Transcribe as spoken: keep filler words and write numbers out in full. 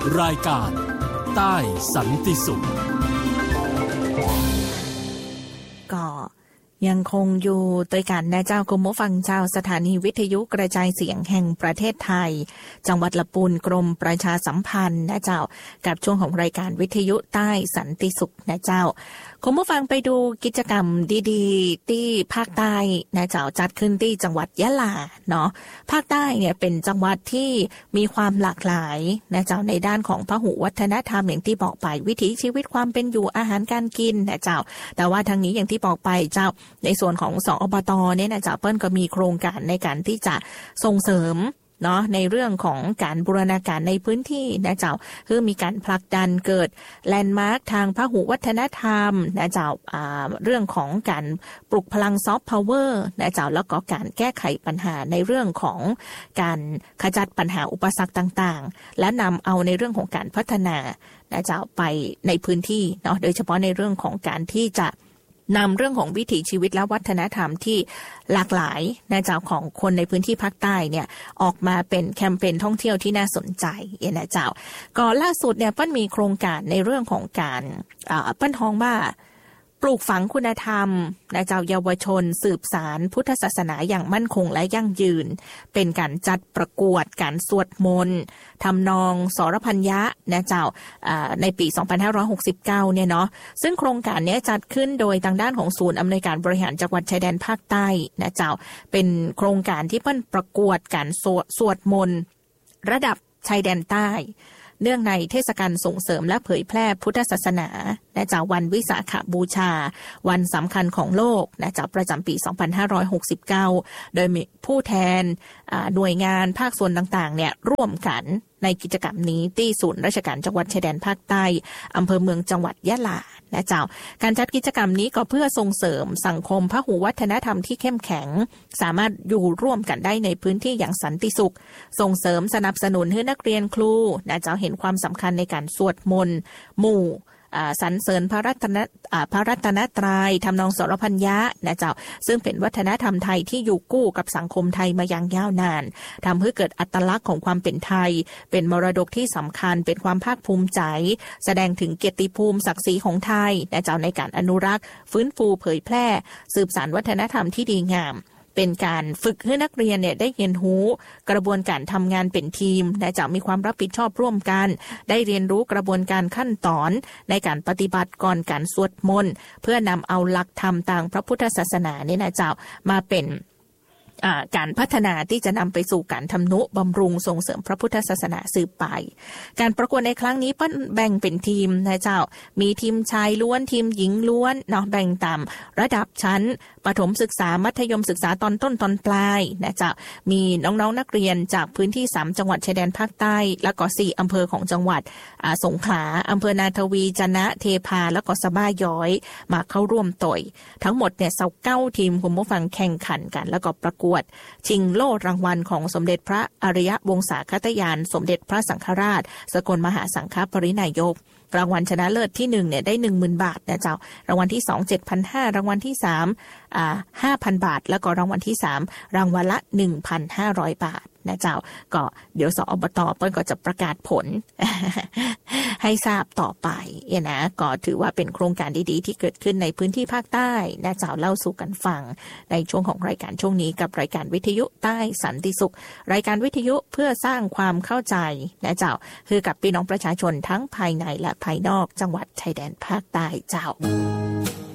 รายการใต้สันติสุขก็ยังคงอยู่โดยกันนะเจ้าคุณผู้ฟังเจ้าสถานีวิทยุกระจายเสียงแห่งประเทศไทยจังหวัดลำพูนกรมประชาสัมพันธ์นะเจ้ากับช่วงของรายการวิทยุใต้สันติสุขนะเจ้าคุณผู้ฟังไปดูกิจกรรมดีๆที่ภาคใต้นะเจ้าจัดขึ้นที่จังหวัดยะลาเนาะภาคใต้เนี่ยเป็นจังหวัดที่มีความหลากหลายนะเจ้าในด้านของพหุวัฒนธรรมอย่างที่บอกไปวิถีชีวิตความเป็นอยู่อาหารการกินนะเจ้าแต่ว่าทางนี้อย่างที่บอกไปเจ้าในส่วนของสอบต.เนี่ยนะเจ้าเปิ้ลก็มีโครงการในการที่จะส่งเสริมเนาะในเรื่องของการบูรณาการในพื้นที่นะเจ้าคือมีการผลักดันเกิดแลนด์มาร์คทางพหุวัฒนธรรมนะเจ้าเรื่องของการปลุกพลังซอฟต์พาวเวอร์นะเจ้าแล้วก็การแก้ไขปัญหาในเรื่องของการขจัดปัญหาอุปสรรคต่างๆและนำเอาในเรื่องของการพัฒนานะเจ้าไปในพื้นที่เนาะโดยเฉพาะในเรื่องของการที่จะนำเรื่องของวิถีชีวิตและวัฒนธรรมที่หลากหลายนะเจ้าของคนในพื้นที่ภาคใต้เนี่ยออกมาเป็นแคมเปญท่องเที่ยวที่น่าสนใจนะเจ้าก็ล่าสุดเนี่ยเปิ้ลมีโครงการในเรื่องของการอ่าเปิ้ลท้องว่าปลูกฝังคุณธรรมนะเจ้าเยาวชนสืบสารพุทธศาสนาอย่างมั่นคงและยั่งยืนเป็นการจัดประกวดการสวดมนต์ทำนองสรพัญญะนะเจ้าในปีสองพันห้าร้อยหกสิบเก้าเนี่ยเนาะซึ่งโครงการนี้จัดขึ้นโดยทางด้านของศูนย์อำนวยการบริหารจังหวัดชายแดนภาคใต้นะเจ้าเป็นโครงการที่เพิ่นประกวดการสวดสวดมนต์ระดับชายแดนใต้เนื่องในเทศกาลส่งเสริมและเผยแพร่พุทธศาสนานะจากวันวิสาขบูชาวันสำคัญของโลกนะจากประจำปีสองพันห้าร้อยหกสิบเก้าโดยมีผู้แทนหน่วยงานภาคส่วนต่างๆเนี่ยร่วมกันในกิจกรรมนี้ที่ศูนย์ราชการจังหวัดชายแดนภาคใต้อำเภอเมืองจังหวัดยะลานะเจ้าการจัดกิจกรรมนี้ก็เพื่อส่งเสริมสังคมพหุวัฒนธรรมที่เข้มแข็งสามารถอยู่ร่วมกันได้ในพื้นที่อย่างสันติสุขส่งเสริมสนับสนุนให้นักเรียนครูนะเจ้าเห็นความสำคัญในการสวดมนต์หมู่สรรเสริญพระรัตนพระรัตนตรัยทำนองสรพัญญะนะเจ้าซึ่งเป็นวัฒนธรรมไทยที่อยู่คู่กับสังคมไทยมาอย่างยาวนานทำให้เกิดอัตลักษณ์ของความเป็นไทยเป็นมรดกที่สำคัญเป็นความภาคภูมิใจแสดงถึงเกียรติภูมิศักดิ์ศรีของไทยนะเจ้าในการอนุรักษ์ฟื้นฟูเผยแพร่สืบสานวัฒนธรรมที่ดีงามเป็นการฝึกให้นักเรียนเนี่ยได้เรียนรู้กระบวนการทำงานเป็นทีมและจะมีความรับผิดชอบร่วมกันได้เรียนรู้กระบวนการขั้นตอนในการปฏิบัติก่อนการสวดมนต์เพื่อนำเอาหลักธรรมทางพระพุทธศาสนาเนี่ยนะเจ้ามาเป็นการพัฒนาที่จะนำไปสู่การทำนุบำรุงส่งเสริมพระพุทธศาสนาสืบไปการประกวดในครั้งนี้เปิ้ลแบ่งเป็นทีมนะเจ้ามีทีมชายล้วนทีมหญิงล้วนเนาะแบ่งตามระดับชั้นประถมศึกษามัธยมศึกษาตอนต้นตอนปลายนะเจ้ามีน้องๆ น, นักเรียนจากพื้นที่สามจังหวัดชายแดนภาคใต้แล้วก็สี่อำเภอของจังหวัดสงขลาอำเภอนาทวีจะนะเทพาแล้วก็สะบ้าย้อยมาเข้าร่วมต่อยทั้งหมดเนี่ยเก้าทีมคุณผู้ฟังแข่งขันกันแล้วก็ประกวดชิงโล่รางวัลของสมเด็จพระอริยวงศาคตยานสมเด็จพระสังฆราชสกลมหาสังฆปรินายกรางวัลชนะเลิศที่หนึ่งเนี่ยได้ หนึ่งหมื่น บาทนะเจ้ารางวัลที่สอง เจ็ดพันห้าร้อย รางวัลที่สามอ่า ห้าพัน บาทแล้วก็รางวัลที่สามรางวัลละ หนึ่งพันห้าร้อย บาทนะเจ้าก็เดี๋ยวสอบต.เปิ้ลก็จะประกาศผล ให้ทราบต่อไปเนี่ยนะก็ถือว่าเป็นโครงการดีๆที่เกิดขึ้นในพื้นที่ภาคใต้นะเจ้าเล่าสู่กันฟังในช่วงของรายการช่วงนี้กับรายการวิทยุใต้สันติสุขรายการวิทยุเพื่อสร้างความเข้าใจนะเจ้าคือกับพี่น้องประชาชนทั้งภายในและภายนอกจังหวัดชายแดนภาคใต้เจ้า